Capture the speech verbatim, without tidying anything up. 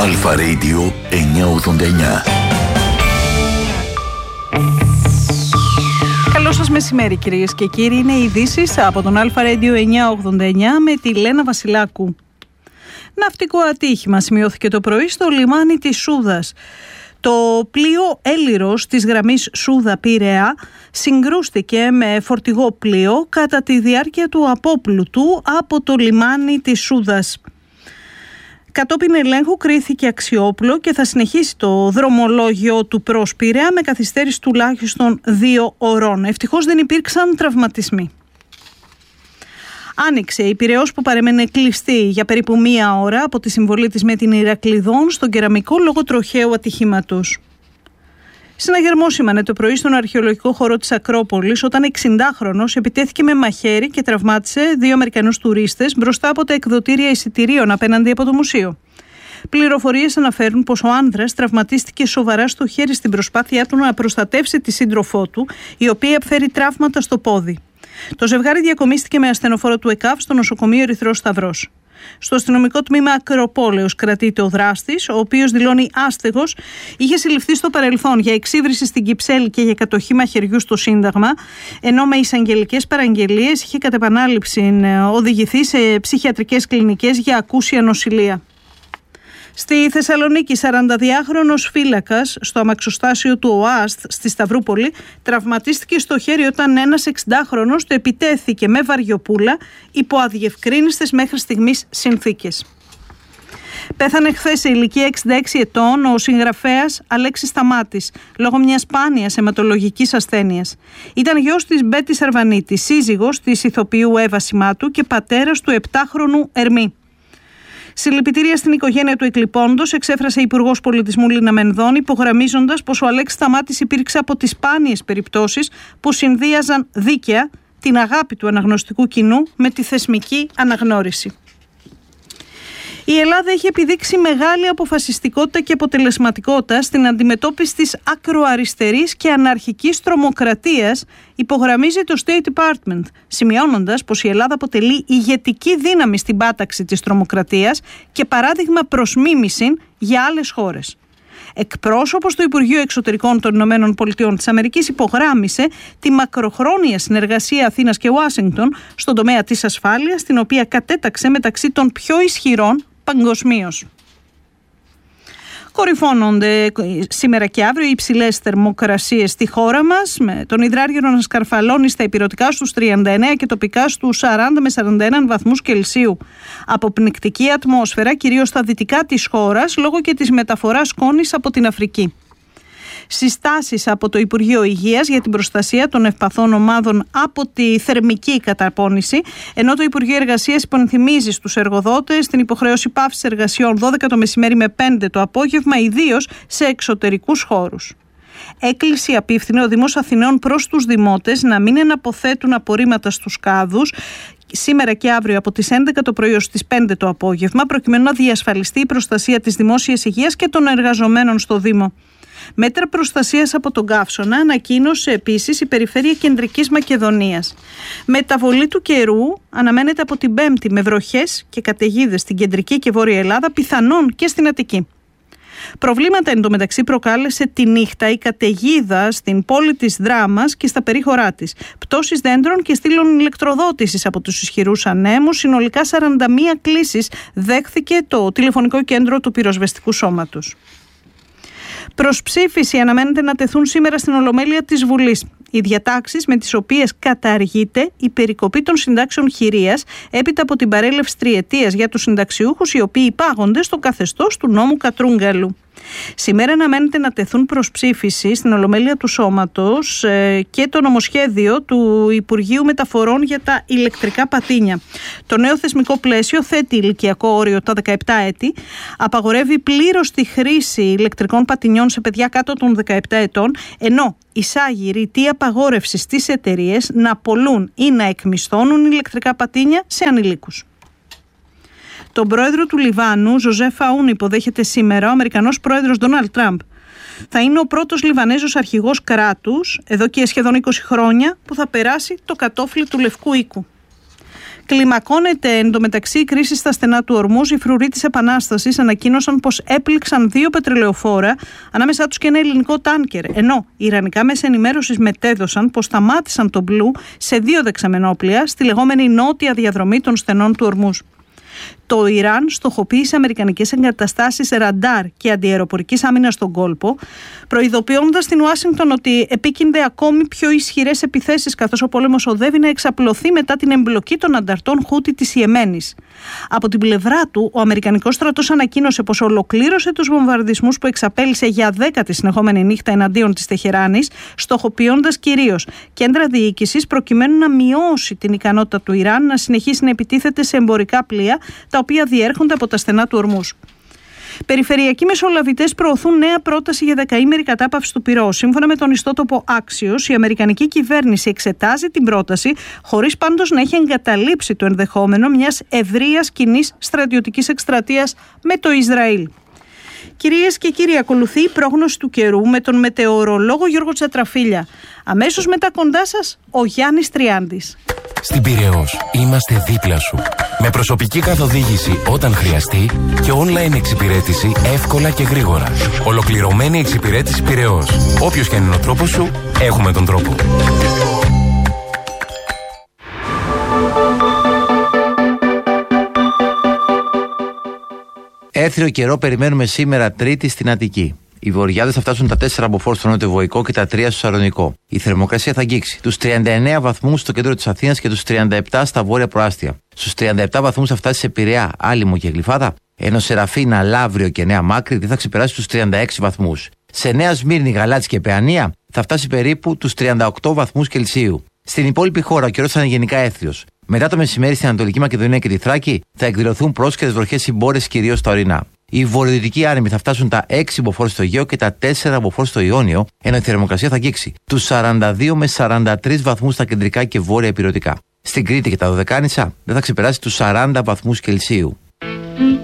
Αλφα Radio εννιακόσια ογδόντα εννιά. Καλό σας μεσημέρι κυρίες και κύριοι. Είναι οι ειδήσεις από τον Αλφα Radio εννιακόσια ογδόντα εννιά με τη Λένα Βασιλάκου. Ναυτικό ατύχημα σημειώθηκε το πρωί στο λιμάνι της Σούδας. Το πλοίο Έλυρος της γραμμής Σούδα-Πειραιά συγκρούστηκε με φορτηγό πλοίο κατά τη διάρκεια του απόπλουτου από το λιμάνι της Σούδας. Κατόπιν ελέγχου κρίθηκε αξιόπλο και θα συνεχίσει το δρομολόγιο του προς Πειραιά με καθυστέρηση τουλάχιστον δύο ωρών. Ευτυχώς δεν υπήρξαν τραυματισμοί. Άνοιξε η Πειραιώς που παρέμενε κλειστή για περίπου μία ώρα από τη συμβολή της με την Ηρακλειδών στον Κεραμικό λόγω τροχαίου ατυχήματος. Συναγερμός σήμανε το πρωί στον αρχαιολογικό χώρο της Ακρόπολης όταν εξηντάχρονος επιτέθηκε με μαχαίρι και τραυμάτισε δύο Αμερικανούς τουρίστες μπροστά από τα εκδοτήρια εισιτηρίων απέναντι από το μουσείο. Πληροφορίες αναφέρουν πως ο άνδρας τραυματίστηκε σοβαρά στο χέρι στην προσπάθειά του να προστατεύσει τη σύντροφό του, η οποία φέρει τραύματα στο πόδι. Το ζευγάρι διακομίστηκε με ασθενοφόρο του ΕΚΑΒ στο νοσοκομείο Ερυθρός Σταυρός. Στο αστυνομικό τμήμα Ακροπόλεως κρατείται ο δράστης, ο οποίος δηλώνει άστεγος, είχε συλληφθεί στο παρελθόν για εξύβριση στην Κυψέλη και για κατοχή μαχαιριού στο Σύνταγμα, ενώ με εισαγγελικές παραγγελίες είχε κατ' επανάληψη οδηγηθεί σε ψυχιατρικές κλινικές για ακούσια νοσηλεία. Στη Θεσσαλονίκη, σαρανταδυάχρονος φύλακας στο αμαξοστάσιο του ΟΑΣΤ στη Σταυρούπολη τραυματίστηκε στο χέρι όταν ένας εξηντάχρονος του επιτέθηκε με βαριοπούλα υπό αδιευκρίνιστες μέχρι στιγμής συνθήκες. Πέθανε χθες σε ηλικία εξήντα έξι ετών ο συγγραφέας Αλέξης Σταμάτης λόγω μιας σπάνιας αιματολογικής ασθένειας. Ήταν γιος της Μπέτη Σαρβανίτη, σύζυγος της ηθοποιού Εύα Σιμάτου και πατέρας του επτάχρονου Ερμή. Συλληπιτήρια στην οικογένεια του εκλειπώντος εξέφρασε η Υπουργός Πολιτισμού Λίνα Μενδώνη, υπογραμμίζοντας πως ο Αλέξης Σταμάτης υπήρξε από τις σπάνιες περιπτώσεις που συνδύαζαν δίκαια την αγάπη του αναγνωστικού κοινού με τη θεσμική αναγνώριση. Η Ελλάδα έχει επιδείξει μεγάλη αποφασιστικότητα και αποτελεσματικότητα στην αντιμετώπιση της ακροαριστερής και αναρχικής τρομοκρατίας, υπογραμμίζει το State Department, σημειώνοντας πως η Ελλάδα αποτελεί ηγετική δύναμη στην πάταξη της τρομοκρατίας και παράδειγμα προς μίμηση για άλλες χώρες. Εκπρόσωπος του Υπουργείου Εξωτερικών των Ηνωμένων Πολιτειών της Αμερικής υπογράμμισε τη μακροχρόνια συνεργασία Αθήνας και Ουάσιγκτον στον τομέα της ασφάλειας, την οποία κατέταξε μεταξύ των πιο ισχυρών παγκοσμίως. Κορυφώνονται σήμερα και αύριο οι υψηλές θερμοκρασίες στη χώρα μας, με τον υδράργυρο να σκαρφαλώνει στα ηπειρωτικά στους τριάντα εννέα και τοπικά στους σαράντα με σαράντα ένα βαθμούς Κελσίου. Αποπνικτική ατμόσφαιρα κυρίως στα δυτικά της χώρας λόγω και της μεταφοράς σκόνης από την Αφρική. Συστάσεις από το Υπουργείο Υγείας για την προστασία των ευπαθών ομάδων από τη θερμική καταπώνηση, ενώ το Υπουργείο Εργασίας υπενθυμίζει στους εργοδότες την υποχρέωση πάυσης εργασιών δώδεκα το μεσημέρι με πέντε το απόγευμα, ιδίως σε εξωτερικούς χώρους. Έκκληση απίφθινε ο Δήμος Αθηναίων προς τους δημότες να μην εναποθέτουν απορρίμματα στους κάδους σήμερα και αύριο από τις έντεκα το πρωί ως τις πέντε το απόγευμα, προκειμένου να διασφαλιστεί η προστασία της δημόσιας υγείας και των εργαζομένων στο Δήμο. Μέτρα προστασίας από τον καύσωνα ανακοίνωσε επίσης η Περιφέρεια Κεντρικής Μακεδονίας. Μεταβολή του καιρού αναμένεται από την Πέμπτη με βροχές και καταιγίδες στην κεντρική και βόρεια Ελλάδα, πιθανόν και στην Αττική. Προβλήματα εντωμεταξύ προκάλεσε τη νύχτα η καταιγίδα στην πόλη της Δράμας και στα περίχωρά της. Πτώσεις δέντρων και στήλων ηλεκτροδότησης από τους ισχυρούς ανέμους. Συνολικά σαράντα μία κλήσεις δέχθηκε το τηλεφωνικό κέντρο του πυροσβεστικού σώματος. Προς ψήφιση αναμένεται να τεθούν σήμερα στην Ολομέλεια της Βουλής οι διατάξεις με τις οποίες καταργείται η περικοπή των συντάξεων χειρίας έπειτα από την παρέλευση τριετίας για τους συνταξιούχους οι οποίοι υπάγονται στο καθεστώς του νόμου Κατρούγκαλου. Σήμερα αναμένεται να τεθούν προς ψήφιση στην Ολομέλεια του Σώματος και το νομοσχέδιο του Υπουργείου Μεταφορών για τα ηλεκτρικά πατίνια. Το νέο θεσμικό πλαίσιο θέτει ηλικιακό όριο τα δεκαεπτά έτη, απαγορεύει πλήρως τη χρήση ηλεκτρικών πατινιών σε παιδιά κάτω των δεκαεπτά ετών, ενώ εισάγει ρητή απαγόρευση στις εταιρείες να πωλούν ή να εκμισθώνουν ηλεκτρικά πατίνια σε ανηλίκους. Τον πρόεδρο του Λιβάνου, Ζωζέφ Αούν, υποδέχεται σήμερα ο Αμερικανός πρόεδρος Ντόναλντ Τραμπ. Θα είναι ο πρώτος Λιβανέζος αρχηγός κράτους, εδώ και σχεδόν είκοσι χρόνια, που θα περάσει το κατόφλι του Λευκού Οίκου. Κλιμακώνεται εντωμεταξύ η κρίση στα στενά του Ορμούζ. Οι φρουροί της Επανάστασης ανακοίνωσαν πως έπληξαν δύο πετρελαιοφόρα, ανάμεσά τους και ένα ελληνικό τάνκερ. Ενώ οι ιρανικά μέσα ενημέρωσης μετέδωσαν πως σταμάτησαν το Μπλου σε δύο δεξαμενόπλια στη λεγόμενη νότια διαδρομή των στενών του Ορμούζ. Το Ιράν στοχοποίησε αμερικανικές εγκαταστάσεις ραντάρ και αντιαεροπορικής άμυνας στον κόλπο, προειδοποιώντας την Ουάσιγκτον ότι επίκυνται ακόμη πιο ισχυρές επιθέσεις, καθώς ο πόλεμος οδεύει να εξαπλωθεί μετά την εμπλοκή των ανταρτών Χούτι της Ιεμένης. Από την πλευρά του, ο Αμερικανικός στρατός ανακοίνωσε πως ολοκλήρωσε τους βομβαρδισμούς που εξαπέλυσε για δέκατη συνεχόμενη νύχτα εναντίον της Τεχεράνης, στοχοποιώντας κυρίως κέντρα διοίκησης προκειμένου να μειώσει την ικανότητα του Ιράν να συνεχίσει να επιτίθεται σε εμπορικά πλοία τα οποία διέρχονται από τα στενά του Ορμούζ. Περιφερειακοί μεσολαβητές προωθούν νέα πρόταση για δεκαήμερη κατάπαυση του πυρός. Σύμφωνα με τον ιστότοπο Axios, η αμερικανική κυβέρνηση εξετάζει την πρόταση, χωρίς πάντως να έχει εγκαταλείψει το ενδεχόμενο μιας ευρείας κοινής στρατιωτικής εκστρατείας με το Ισραήλ. Κυρίες και κύριοι, ακολουθεί η πρόγνωση του καιρού με τον μετεωρολόγο Γιώργο Τσατραφίλια. Αμέσως μετά κοντά σας, ο Γιάννης Τριάντης. Στην Πειραιώς είμαστε δίπλα σου. Με προσωπική καθοδήγηση όταν χρειαστεί και online εξυπηρέτηση εύκολα και γρήγορα. Ολοκληρωμένη εξυπηρέτηση Πειραιώς. Όποιος και είναι ο τρόπος σου, έχουμε τον τρόπο. Έθριο καιρό περιμένουμε σήμερα Τρίτη στην Αττική. Οι βορειάδες θα φτάσουν τα τέσσερα μποφόρ στο νότιο-βοϊκό και τα τρία στο Σαλονικό. Η θερμοκρασία θα αγγίξει τους τριάντα εννέα βαθμούς στο κέντρο της Αθήνας και τους τριάντα επτά στα βόρεια προάστια. Στους τριάντα επτά βαθμούς θα φτάσει σε Πειραιά, Άλυμο και Γλυφάδα, ενώ Σεραφίνα, Λαύριο και Νέα Μάκρη δεν θα ξεπεράσει τους τριάντα έξι βαθμούς. Σε Νέα Σμύρνη, Γαλάτσι και Παιανία θα φτάσει περίπου τους τριάντα οκτώ βαθμούς Κελσίου. Στην υπόλοιπη χώρα ο καιρός θα είναι γενικά έθριος. Μετά το μεσημέρι στην Ανατολική Μακεδονία και τη Θράκη θα εκδηλωθούν πρόσκαιρες βροχές συμπόρες κυρίως στα ορεινά. Οι βορειοδυτικοί άνεμοι θα φτάσουν τα έξι μποφόρ στο Αιγαίο και τα τέσσερα μποφόρ στο Ιόνιο, ενώ η θερμοκρασία θα αγγίξει τους σαράντα δύο με σαράντα τρεις βαθμούς στα κεντρικά και βόρεια ηπειρωτικά. Στην Κρήτη και τα Δωδεκάνησα δεν θα ξεπεράσει τους σαράντα βαθμούς Κελσίου.